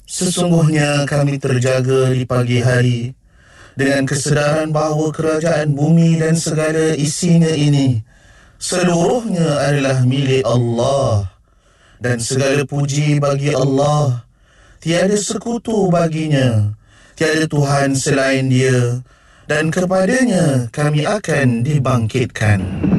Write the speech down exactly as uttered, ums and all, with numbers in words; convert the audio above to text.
Sesungguhnya kami terjaga di pagi hari dengan kesedaran bahawa kerajaan bumi dan segala isinya ini seluruhnya adalah milik Allah, dan segala puji bagi Allah. Tiada sekutu baginya, tiada Tuhan selain Dia, dan kepadanya kami akan dibangkitkan.